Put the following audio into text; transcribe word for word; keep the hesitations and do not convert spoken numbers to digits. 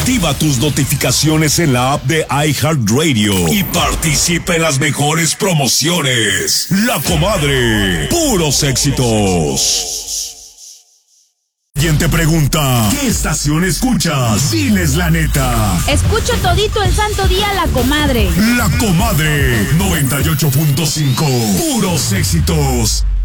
Activa tus notificaciones en la app de iHeartRadio y participa en las mejores promociones. La Comadre, puros éxitos. ¿Quién te pregunta qué estación escuchas? Diles la neta. Escucho todito el santo día La Comadre. La Comadre, noventa y ocho punto cinco, puros éxitos.